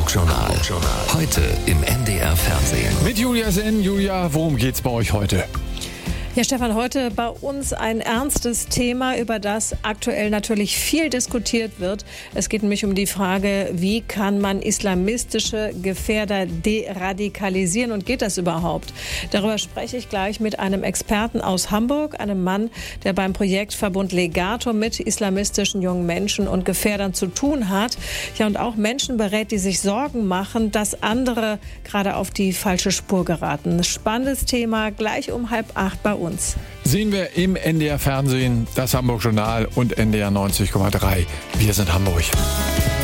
Hamburg-Journal. Heute im NDR Fernsehen. Mit Julia Senn. Julia, worum geht's bei euch heute? Ja, Stefan, heute bei uns ein ernstes Thema, über das aktuell natürlich viel diskutiert wird. Es geht nämlich um die Frage, wie kann man islamistische Gefährder deradikalisieren und geht das überhaupt? Darüber spreche ich gleich mit einem Experten aus Hamburg, einem Mann, der beim Projektverbund Legator mit islamistischen jungen Menschen und Gefährdern zu tun hat. Ja, und auch Menschen berät, die sich Sorgen machen, dass andere gerade auf die falsche Spur geraten. Spannendes Thema, gleich um 7:30 bei uns. Sehen wir im NDR Fernsehen, das Hamburg-Journal und NDR 90,3. Wir sind Hamburg.